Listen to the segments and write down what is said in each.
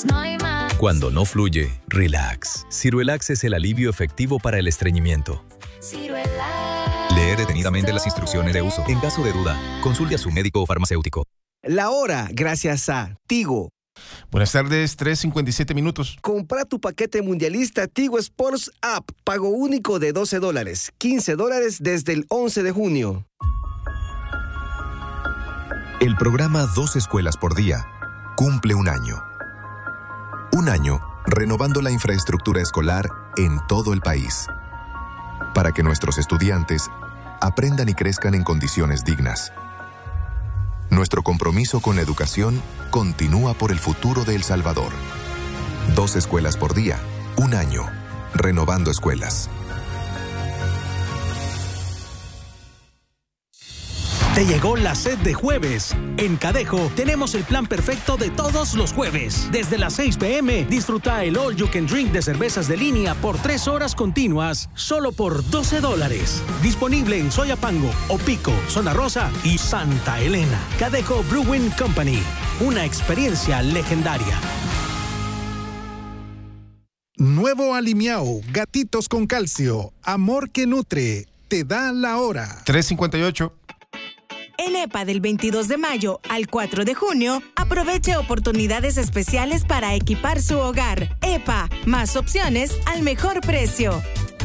no hay más. Cuando no fluye, relax. Ciruelax es el alivio efectivo para el estreñimiento. Ciruelax. Lee detenidamente las instrucciones de uso. En caso de duda, consulte a su médico o farmacéutico. La hora, gracias a Tigo. Buenas tardes, 3:57 minutos. Compra tu paquete mundialista Tigo Sports App. Pago único de $12, $15 desde el 11 de junio. El programa 2 escuelas por día cumple un año. Un año renovando la infraestructura escolar en todo el país. Para que nuestros estudiantes aprendan y crezcan en condiciones dignas. Nuestro compromiso con la educación continúa por el futuro de El Salvador. 2 escuelas por día, un año, renovando escuelas. Te llegó la sed de jueves. En Cadejo tenemos el plan perfecto de todos los jueves. Desde las 6 p.m. disfruta el All You Can Drink de cervezas de línea por 3 horas continuas, solo por $12. Disponible en Soyapango, Opico, Zona Rosa y Santa Elena. Cadejo Brewing Company. Una experiencia legendaria. Nuevo Alimiao, gatitos con calcio, amor que nutre, te da la hora. 3:58. En EPA del 22 de mayo al 4 de junio, aproveche oportunidades especiales para equipar su hogar. EPA, más opciones al mejor precio.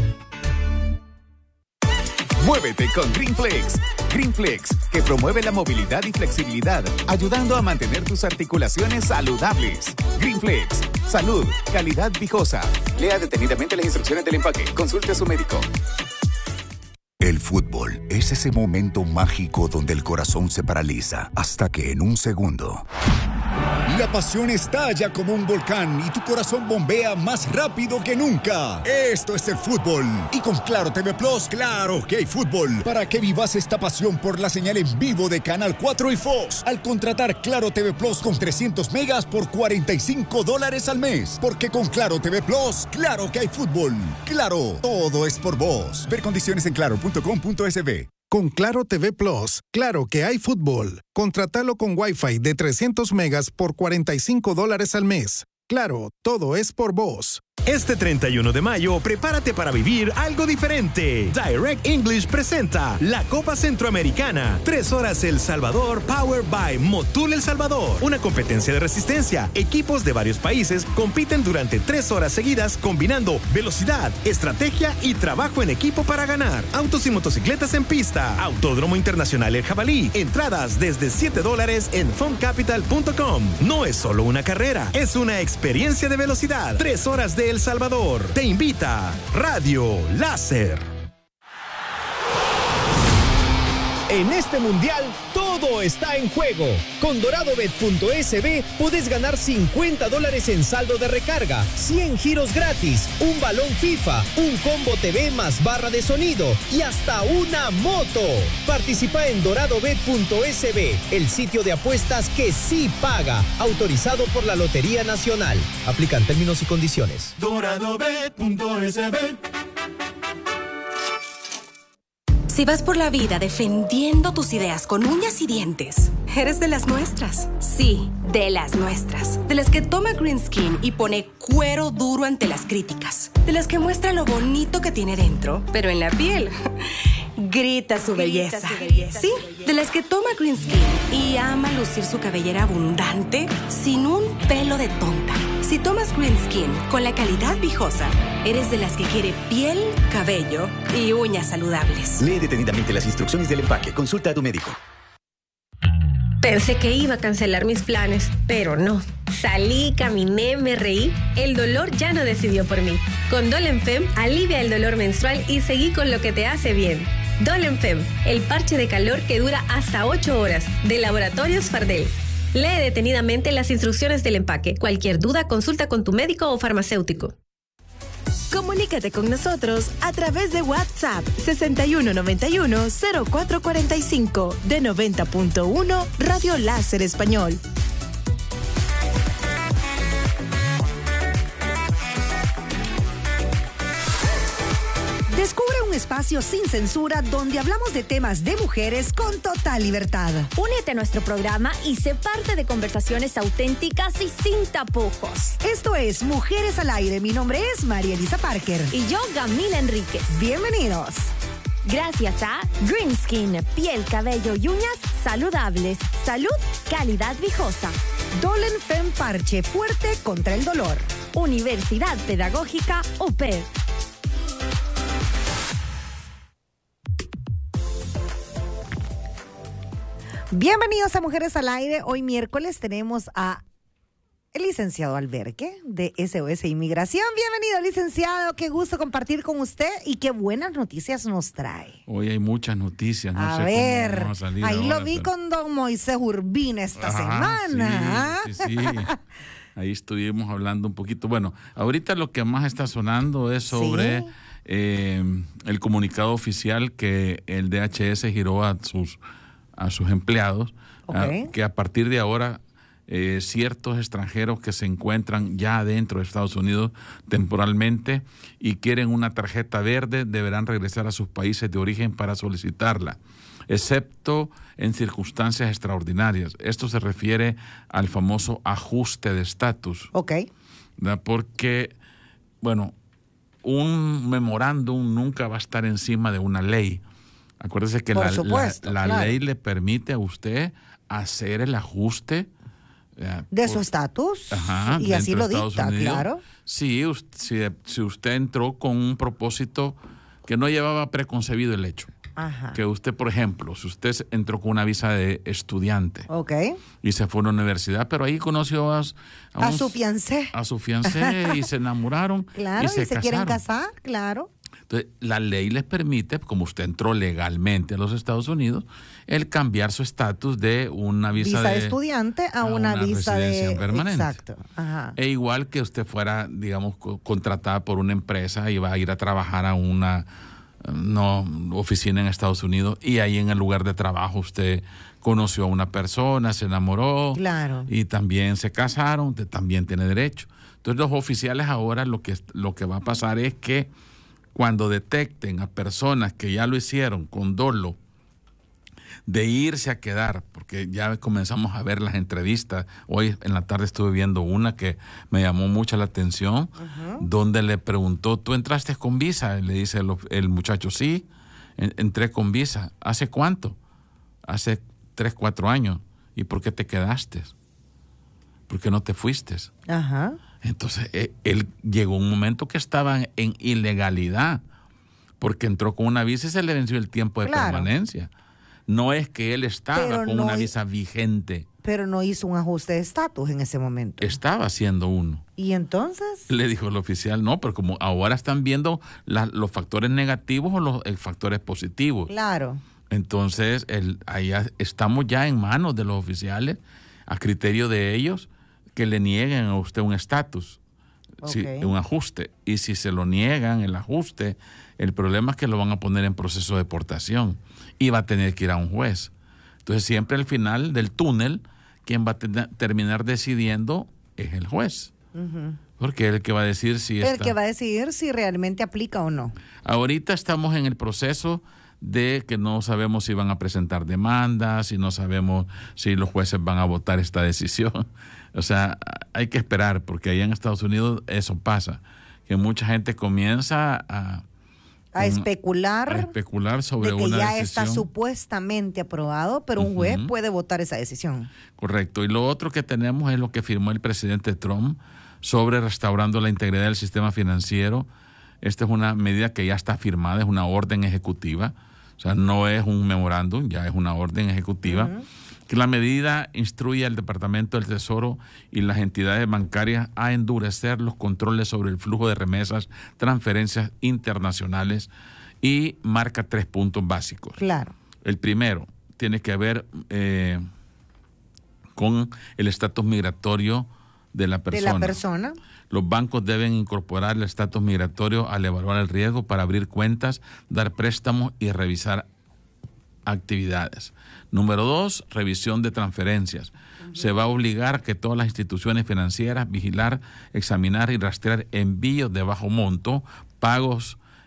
Muévete con GreenFlex. GreenFlex, que promueve la movilidad y flexibilidad, ayudando a mantener tus articulaciones saludables. GreenFlex, salud, calidad viejosa. Lea detenidamente las instrucciones del empaque. Consulte a su médico. El fútbol es ese momento mágico donde el corazón se paraliza hasta que en un segundo la pasión estalla como un volcán y tu corazón bombea más rápido que nunca. Esto es el fútbol. Y con Claro TV Plus, claro que hay fútbol. Para que vivas esta pasión por la señal en vivo de Canal 4 y Fox. Al contratar Claro TV Plus con 300 megas por $45 al mes. Porque con Claro TV Plus, claro que hay fútbol. Claro, todo es por vos. Ver condiciones en claro.com.sb. Con Claro TV Plus, claro que hay fútbol. Contratalo con Wi-Fi de 300 megas por $45 al mes. Claro, todo es por vos. Este 31 de mayo, prepárate para vivir algo diferente. Direct English presenta la Copa Centroamericana. 3 horas El Salvador, Powered by Motul El Salvador. Una competencia de resistencia. Equipos de varios países compiten durante 3 horas seguidas, combinando velocidad, estrategia y trabajo en equipo para ganar. Autos y motocicletas en pista. Autódromo Internacional El Jabalí. Entradas desde $7 en funcapital.com. No es solo una carrera, es una experiencia de velocidad. 3 horas de El Salvador. Te invita Radio Láser. En este mundial, todo está en juego. Con doradobet.sb puedes ganar $50 en saldo de recarga, 100 giros gratis, un balón FIFA, un combo TV más barra de sonido y hasta una moto. Participa en doradobet.sb, el sitio de apuestas que sí paga. Autorizado por la Lotería Nacional. Aplican términos y condiciones. doradobet.sb. Si vas por la vida defendiendo tus ideas con uñas y dientes, eres de las nuestras. Sí, de las nuestras. De las que toma Green Skin y pone cuero duro ante las críticas. De las que muestra lo bonito que tiene dentro, pero en la piel grita su belleza. Sí, de las que toma Green Skin y ama lucir su cabellera abundante sin un pelo de tonta. Si tomas Green Skin con la calidad viejosa, eres de las que quiere piel, cabello y uñas saludables. Lee detenidamente las instrucciones del empaque. Consulta a tu médico. Pensé que iba a cancelar mis planes, pero no. Salí, caminé, me reí. El dolor ya no decidió por mí. Con Dolenfem, alivia el dolor menstrual y seguí con lo que te hace bien. Dolenfem, el parche de calor que dura hasta 8 horas, de Laboratorios Fardel. Lee detenidamente las instrucciones del empaque. Cualquier duda, consulta con tu médico o farmacéutico. Comunícate con nosotros a través de WhatsApp 6191-0445 de 90.1 Radio Láser Español. Descubre un espacio sin censura donde hablamos de temas de mujeres con total libertad. Únete a nuestro programa y sé parte de conversaciones auténticas y sin tapujos. Esto es Mujeres al Aire. Mi nombre es María Elisa Parker. Y yo, Gamila Enríquez. Bienvenidos. Gracias a Green Skin, piel, cabello y uñas saludables. Salud, calidad viejosa. Dolen Fem Parche, fuerte contra el dolor. Universidad Pedagógica UPED. Bienvenidos a Mujeres al Aire. Hoy miércoles tenemos a el licenciado Alberque de SOS Inmigración. Bienvenido, licenciado. Qué gusto compartir con usted y qué buenas noticias nos trae. Hoy hay muchas noticias. No a sé ver, cómo vamos a salir ahí ahora, lo vi con don Moisés Urbina esta semana. Sí. Ahí estuvimos hablando un poquito. Bueno, ahorita lo que más está sonando es sobre el comunicado oficial que el DHS giró a sus empleados, que a partir de ahora ciertos extranjeros que se encuentran ya dentro de Estados Unidos temporalmente y quieren una tarjeta verde deberán regresar a sus países de origen para solicitarla, excepto en circunstancias extraordinarias. Esto se refiere al famoso ajuste de estatus. Porque, bueno, un memorándum nunca va a estar encima de una ley. Acuérdese que la ley le permite a usted hacer el ajuste de su estatus y así lo dicta, claro. Sí, si usted entró con un propósito que no llevaba preconcebido el hecho. Que usted, por ejemplo, si usted entró con una visa de estudiante y se fue a una universidad, pero ahí conoció a su fiancé. A su fiancé y se enamoraron. Claro, y se quieren casar, claro. Entonces, la ley les permite, como usted entró legalmente a los Estados Unidos, el cambiar su estatus de una visa de estudiante a una visa residencia permanente. Exacto. E igual que usted fuera, digamos, contratada por una empresa y va a ir a trabajar a una oficina en Estados Unidos y ahí en el lugar de trabajo usted conoció a una persona, se enamoró y también se casaron, usted también tiene derecho. Entonces los oficiales ahora lo que va a pasar es que cuando detecten a personas que ya lo hicieron con dolo de irse a quedar, porque ya comenzamos a ver las entrevistas. Hoy en la tarde estuve viendo una que me llamó mucho la atención, donde le preguntó, ¿tú entraste con visa? Y le dice el muchacho, sí, entré con visa. ¿Hace cuánto? Hace 3, 4 años. ¿Y por qué te quedaste? ¿Por qué no te fuiste? Entonces, él llegó un momento que estaba en ilegalidad, porque entró con una visa y se le venció el tiempo de permanencia. No es que él estaba con una visa vigente. Pero no hizo un ajuste de estatus en ese momento. Estaba haciendo uno. ¿Y entonces? Le dijo el oficial, no, pero como ahora están viendo los factores negativos o los factores positivos. Claro. Entonces, allá estamos ya en manos de los oficiales, a criterio de ellos, que le nieguen a usted un estatus, un ajuste. Y si se lo niegan, el ajuste, el problema es que lo van a poner en proceso de deportación y va a tener que ir a un juez. Entonces siempre al final del túnel, quien va a terminar decidiendo es el juez. Porque es el que va a decir si que va a decidir si realmente aplica o no. Ahorita estamos en el proceso de que no sabemos si van a presentar demandas, y no sabemos si los jueces van a votar esta decisión. O sea, hay que esperar, porque allá en Estados Unidos eso pasa, que mucha gente comienza a especular sobre de que una ya decisión. está supuestamente aprobado, pero un juez puede votar esa decisión. Correcto. Y lo otro que tenemos es lo que firmó el presidente Trump sobre restaurando la integridad del sistema financiero. Esta es una medida que ya está firmada, es una orden ejecutiva. O sea, no es un memorándum, ya es una orden ejecutiva. Que la medida instruye al Departamento del Tesoro y las entidades bancarias a endurecer los controles sobre el flujo de remesas, transferencias internacionales, y marca 3 puntos básicos. Claro. El primero tiene que ver con el estatus migratorio de la persona. Los bancos deben incorporar el estatus migratorio al evaluar el riesgo para abrir cuentas, dar préstamos y revisar actividades. Número 2, revisión de transferencias. Se va a obligar que todas las instituciones financieras vigilar, examinar y rastrear envíos de bajo monto, pagos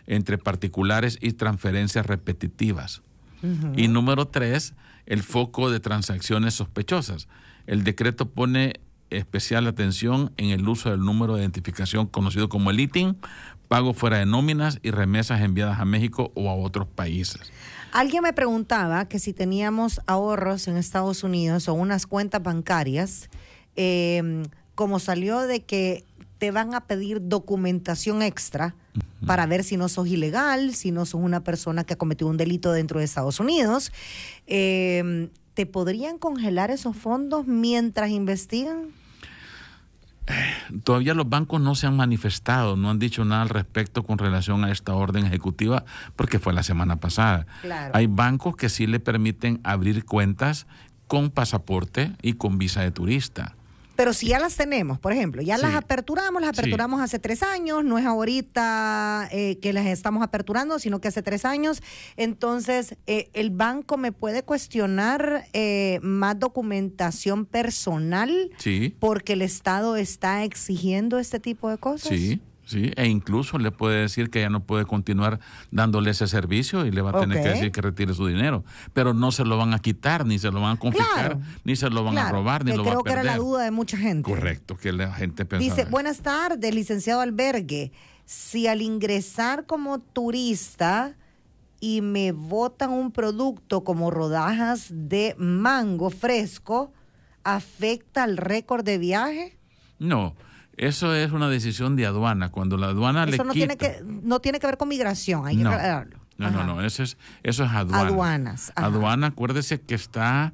entre particulares y transferencias repetitivas. Y número 3, el foco de transacciones sospechosas. El decreto pone especial atención en el uso del número de identificación conocido como el ITIN, pago fuera de nóminas y remesas enviadas a México o a otros países. Alguien me preguntaba que si teníamos ahorros en Estados Unidos o unas cuentas bancarias, como salió de que te van a pedir documentación extra para ver si no sos ilegal, si no sos una persona que ha cometido un delito dentro de Estados Unidos, ¿te podrían congelar esos fondos mientras investigan? Todavía los bancos no se han manifestado, no han dicho nada al respecto con relación a esta orden ejecutiva, porque fue la semana pasada. Claro. Hay bancos que sí le permiten abrir cuentas con pasaporte y con visa de turista. Pero si ya las tenemos, por ejemplo, ya las aperturamos hace 3 años, no es ahorita que las estamos aperturando, sino que hace 3 años. Entonces, ¿el banco me puede cuestionar más documentación personal? Sí. Porque el Estado está exigiendo este tipo de cosas. Sí. Sí, e incluso le puede decir que ya no puede continuar dándole ese servicio y le va a tener que decir que retire su dinero. Pero no se lo van a quitar, ni se lo van a confiscar, ni se lo van a robar, ni lo van a perder. Creo que era la duda de mucha gente. Correcto, que la gente pensaba. Dice, buenas tardes, licenciado Albergue. Si al ingresar como turista y me botan un producto como rodajas de mango fresco, ¿afecta el récord de viaje? No. Eso es una decisión de aduana. Cuando la aduana eso le quita... no tiene que ver con migración, hay que aclararlo. No, eso es aduana. Aduanas. Ajá. Aduana, acuérdese que está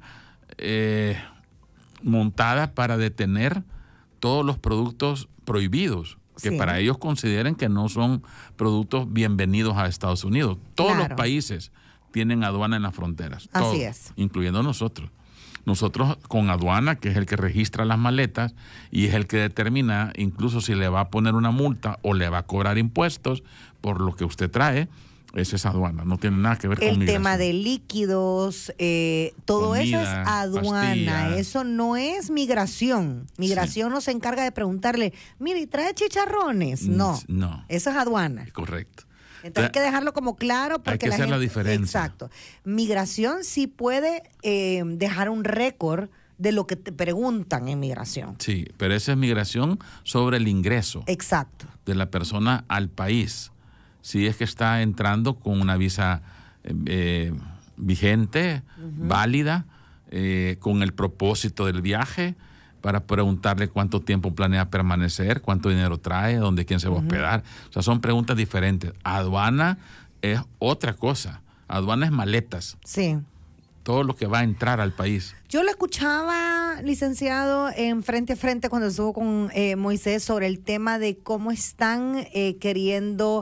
montada para detener todos los productos prohibidos, que para ellos consideren que no son productos bienvenidos a Estados Unidos. Todos los países tienen aduana en las fronteras. Así todos, es. Incluyendo nosotros. Nosotros con aduana, que es el que registra las maletas y es el que determina incluso si le va a poner una multa o le va a cobrar impuestos por lo que usted trae, esa es aduana, no tiene nada que ver con migración. El tema de líquidos, todo comida, eso es aduana, pastillas. Eso no es migración. Migración no se encarga de preguntarle, mire, ¿y trae chicharrones? No, eso es aduana. Correcto. Entonces hay que dejarlo como claro porque hay que hacer la diferencia. Exacto. Migración sí puede dejar un récord de lo que te preguntan en migración. Sí, pero esa es migración sobre el ingreso. Exacto. De la persona al país. Si es que está entrando con una visa vigente, válida, con el propósito del viaje, para preguntarle cuánto tiempo planea permanecer, cuánto dinero trae, dónde, quién se va a hospedar. O sea, son preguntas diferentes. Aduana es otra cosa. Aduana es maletas. Sí. Todo lo que va a entrar al país. Yo lo escuchaba, licenciado, en Frente a Frente cuando estuvo con Moisés sobre el tema de cómo están queriendo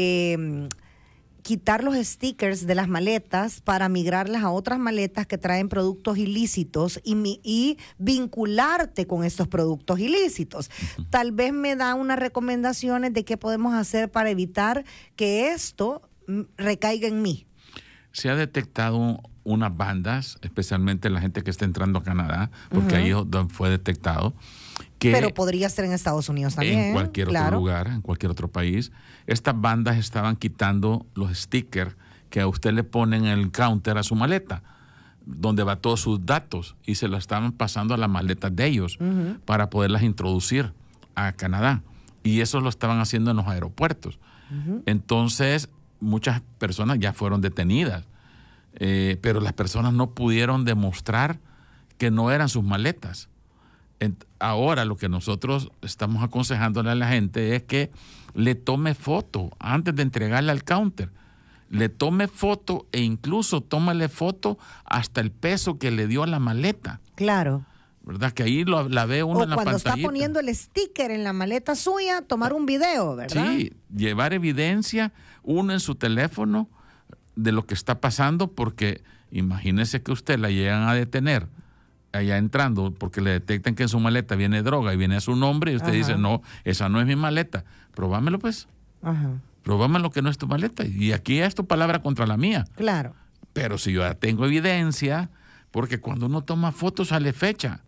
quitar los stickers de las maletas para migrarlas a otras maletas que traen productos ilícitos y vincularte con estos productos ilícitos. Tal vez me da unas recomendaciones de qué podemos hacer para evitar que esto recaiga en mí. Se ha detectado unas bandas, especialmente la gente que está entrando a Canadá, porque ahí fue detectado. Pero podría ser en Estados Unidos también. En cualquier otro lugar, en cualquier otro país. Estas bandas estaban quitando los stickers que a usted le ponen en el counter a su maleta, donde va todos sus datos, y se las estaban pasando a las maletas de ellos para poderlas introducir a Canadá. Y eso lo estaban haciendo en los aeropuertos. Entonces, muchas personas ya fueron detenidas, pero las personas no pudieron demostrar que no eran sus maletas. Ahora lo que nosotros estamos aconsejándole a la gente es que le tome foto antes de entregarle al counter. Le tome foto e incluso tómale foto hasta el peso que le dio a la maleta. Claro. ¿Verdad? Que ahí la ve uno en la pantallita. O cuando está poniendo el sticker en la maleta suya, tomar un video, ¿verdad? Sí, llevar evidencia, uno en su teléfono, de lo que está pasando, porque imagínese que usted la llegan a detener allá entrando porque le detectan que en su maleta viene droga y viene a su nombre y usted dice, no, esa no es mi maleta. Probámelo pues. Probámelo que no es tu maleta. Y aquí es tu palabra contra la mía. Claro. Pero si yo ya tengo evidencia, porque cuando uno toma fotos sale fecha.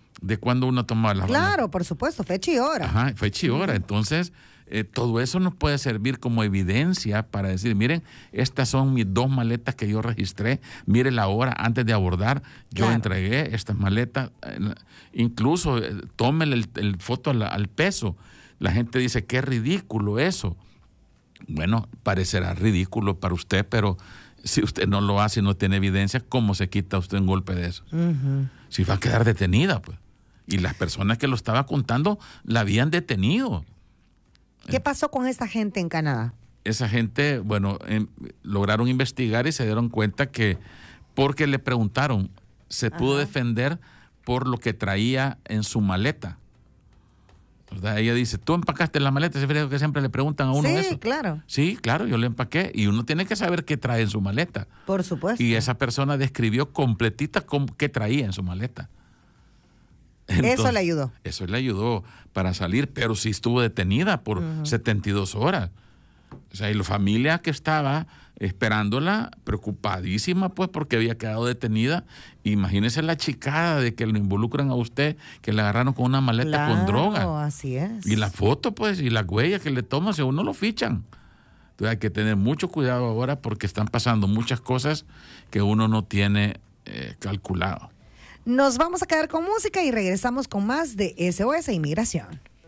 de cuándo uno tomaba la Claro, por supuesto, fecha y hora. Ajá, fecha y hora. Entonces, todo eso nos puede servir como evidencia para decir, miren, estas son mis 2 maletas que yo registré, mire la hora antes de abordar, yo entregué estas maletas, incluso tómele el foto al peso. La gente dice, qué ridículo eso. Bueno, parecerá ridículo para usted, pero si usted no lo hace y no tiene evidencia, ¿cómo se quita usted un golpe de eso? Si va a quedar detenida, pues. Y las personas que lo estaba contando la habían detenido. ¿Qué pasó con esta gente en Canadá? Esa gente, bueno, lograron investigar y se dieron cuenta que porque le preguntaron, se pudo defender por lo que traía en su maleta. ¿Verdad? Ella dice, ¿tú empacaste la maleta? Ese frío que siempre le preguntan a uno eso. Sí, claro. Sí, claro, yo le empaqué. Y uno tiene que saber qué trae en su maleta. Por supuesto. Y esa persona describió completita qué traía en su maleta. Entonces, eso le ayudó. Eso le ayudó para salir, pero sí estuvo detenida por 72 horas. O sea, y la familia que estaba esperándola, preocupadísima, pues, porque había quedado detenida. Imagínese la chicada de que lo involucran a usted, que le agarraron con una maleta con droga. Así es. Y la foto, pues, y las huellas que le toman, si a uno lo fichan. Entonces hay que tener mucho cuidado ahora porque están pasando muchas cosas que uno no tiene calculado. Nos vamos a quedar con música y regresamos con más de SOS Inmigración.